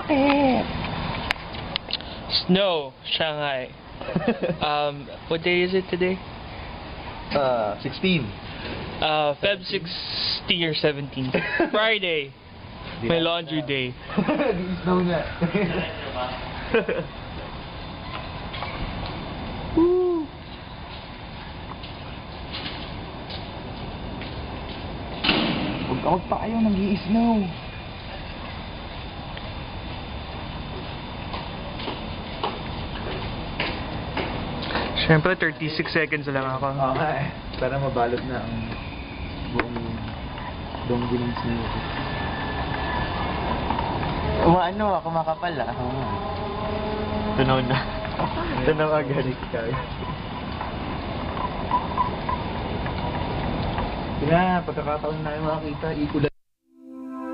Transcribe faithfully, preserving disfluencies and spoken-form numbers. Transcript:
Bakit? Snow, Shanghai. um, what day is it today? Uh, sixteen. Uh, Feb sixteen or seventeen. Friday. My laundry day. Snow nga. Woo! Huwag pa kayo nag-i-snow. Siyempre, thirty-six seconds lang ako. Okay. Para mabalot na ang buong donggi ng snow. Umaano ako makapal ah. Tunaw na. Tunaw agad. Kaya, pagkakataon na yung makakita, ikulan.